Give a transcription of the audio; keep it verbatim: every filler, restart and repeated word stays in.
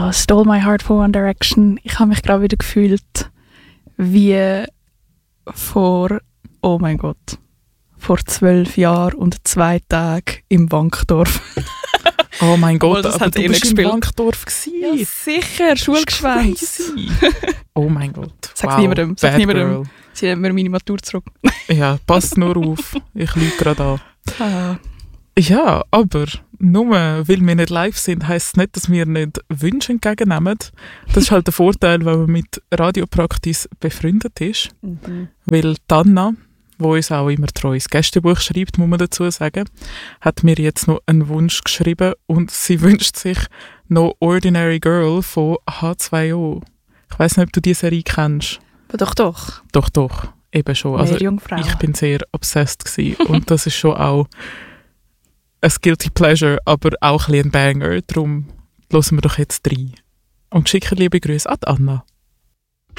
Ja, Stole My Heart von One Direction. Ich habe mich gerade wieder gefühlt wie vor, oh mein Gott, vor zwölf Jahren und zwei Tagen im Wankdorf. Oh mein Gott, das aber hat du eh bist nicht im gespielt. Wankdorf gewesen. Ja, sicher, Schulgeschwänz. Oh mein Gott. Sag's wow. niemandem, sag's Bad niemandem. girl. Sie nehmen mir meine Matur zurück. Ja, passt nur auf. Ich lüge gerade an. Ah. Ja, aber nur weil wir nicht live sind, heisst es nicht, dass wir nicht Wünsche entgegennehmen. Das ist halt der Vorteil, wenn man mit Radiopraxis befreundet ist. Mhm. Weil Anna, die uns auch immer treu ins Gästebuch schreibt, muss man dazu sagen, hat mir jetzt noch einen Wunsch geschrieben und sie wünscht sich noch Ordinary Girl von H zwei O. Ich weiss nicht, ob du diese Serie kennst. Aber doch, doch. Doch, doch, eben schon. Also, Meerjungfrau. ich bin sehr obsessed gewesen und das ist schon auch ein Guilty Pleasure, aber auch ein bisschen ein Banger. Darum hören wir doch jetzt rein. Und schicken liebe Grüße an die Anna.